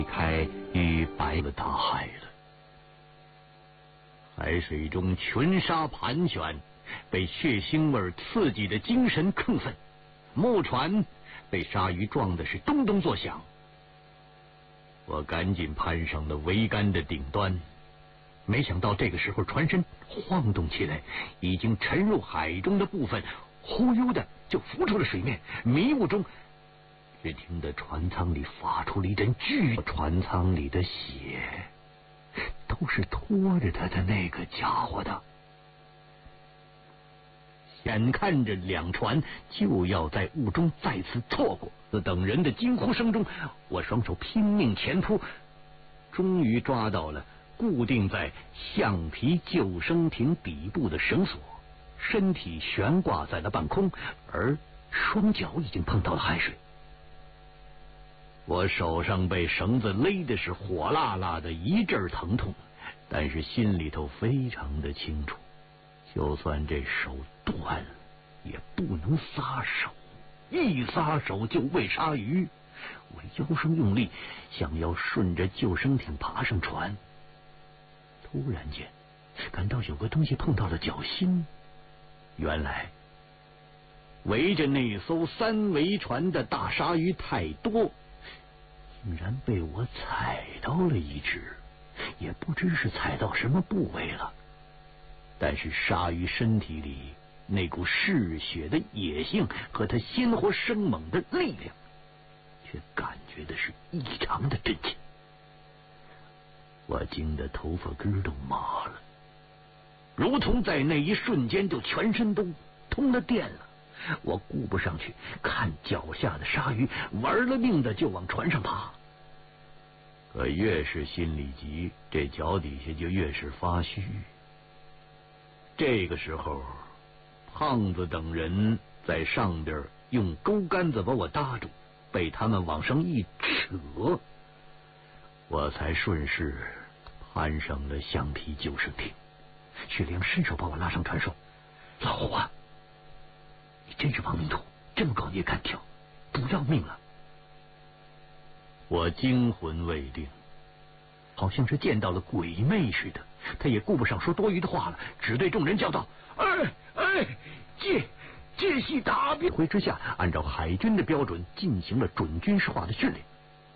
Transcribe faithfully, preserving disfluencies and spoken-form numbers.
离开与白了大海了。海水中群鲨盘旋，被血腥味刺激的精神亢奋，木船被鲨鱼撞的是咚咚作响。我赶紧攀上了桅杆的顶端，没想到这个时候船身晃动起来，已经沉入海中的部分忽悠的就浮出了水面。迷雾中，只听得船舱里发出了一阵巨，船舱里的血都是拖着他的那个家伙的。眼看着两船就要在雾中再次错过，等人的惊呼声中，我双手拼命前扑，终于抓到了固定在橡皮救生艇底部的绳索，身体悬挂在了半空，而双脚已经碰到了海水。我手上被绳子勒的是火辣辣的一阵疼痛，但是心里头非常的清楚，就算这手断了，也不能撒手，一撒手就喂鲨鱼。我腰上用力，想要顺着救生艇爬上船，突然间感到有个东西碰到了脚心。原来围着那艘三桅船的大鲨鱼太多，竟然被我踩到了一只，也不知是踩到什么部位了。但是鲨鱼身体里那股嗜血的野性和它鲜活生猛的力量，却感觉的是异常的真切。我惊得头发根都麻了，如同在那一瞬间就全身都通了电了。我顾不上去看脚下的鲨鱼，玩了命的就往船上爬。可越是心里急，这脚底下就越是发虚。这个时候，胖子等人在上边用钩竿子把我搭住，被他们往上一扯，我才顺势攀上了橡皮救生艇。雪莲伸手把我拉上船说：“老胡啊，你真是亡命徒，这么高你也敢跳，不要命了！”我惊魂未定，好像是见到了鬼魅似的，他也顾不上说多余的话了，只对众人叫道：“哎哎，借借系打！”指挥之下，按照海军的标准进行了准军事化的训练。